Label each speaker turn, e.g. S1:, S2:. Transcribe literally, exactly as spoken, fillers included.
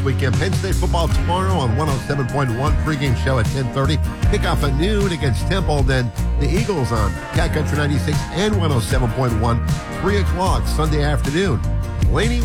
S1: weekend. Penn State football tomorrow on one oh seven point one. Pregame show at ten thirty. Kickoff at noon against Temple. Then the Eagles on Cat Country ninety-six and one oh seven point one. three o'clock Sunday afternoon. Laney